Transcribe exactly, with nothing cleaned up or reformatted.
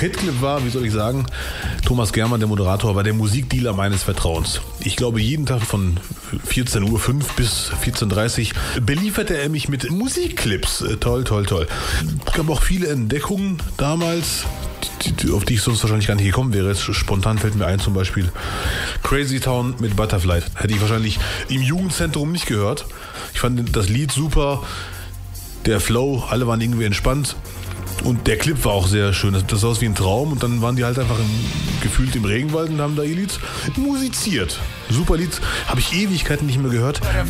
Hitclip war, wie soll ich sagen, Thomas Germann, der Moderator, war der Musikdealer meines Vertrauens. Ich glaube, jeden Tag von vierzehn Uhr fünf bis vierzehn Uhr dreißig belieferte er mich mit Musikclips. Toll, toll, toll. Es gab auch viele Entdeckungen damals, die, die, auf die ich sonst wahrscheinlich gar nicht gekommen wäre. Jetzt spontan fällt mir ein, zum Beispiel Crazy Town mit Butterfly. Hätte ich wahrscheinlich im Jugendzentrum nicht gehört. Ich fand das Lied super, der Flow, alle waren irgendwie entspannt. Und der Clip war auch sehr schön. Das sah aus wie ein Traum. Und dann waren die halt einfach im, gefühlt im Regenwald und haben da ihr Lied musiziert. Super Lied. Habe ich Ewigkeiten nicht mehr gehört.